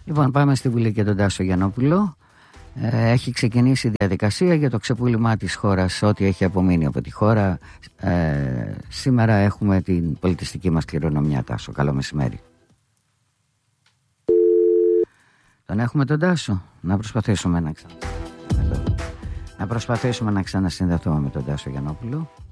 Λοιπόν, πάμε στη Βουλή και τον Τάσο Γιαννόπουλο. Έχει ξεκινήσει η διαδικασία για το ξεπούλημά της χώρας, ό,τι έχει απομείνει από τη χώρα. Σήμερα έχουμε την πολιτιστική μας κληρονομιά, Τάσο. Καλό μεσημέρι. Τον έχουμε τον Τάσο. Να προσπαθήσουμε να ξανασυνδεθούμε με τον Τάσο Γιαννόπουλο.